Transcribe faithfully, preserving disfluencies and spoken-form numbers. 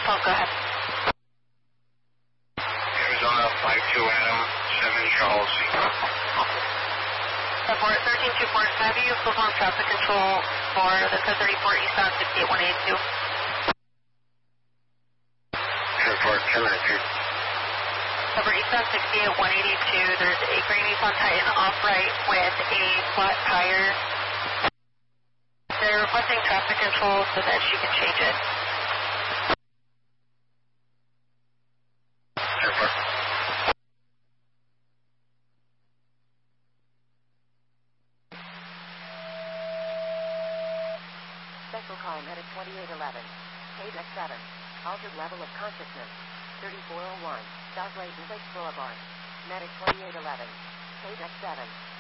twelve, go ahead. Arizona five two Adam, seven Charles. For thirteen two four, have you performed traffic control for the code thirty-four eastbound sixty-eight one eighty-two? Report ten ninety-two. Over eastbound sixty-eight one eighty-two, there's a gray Nissan Titan off-right with a flat tire. They're requesting traffic control so that she can change it. Report. Special call medic twenty-eight eleven. Page X seven. Altered level of consciousness. thirty-four oh one. South Layton Lakes Boulevard. Medic twenty-eight eleven. Page X seven.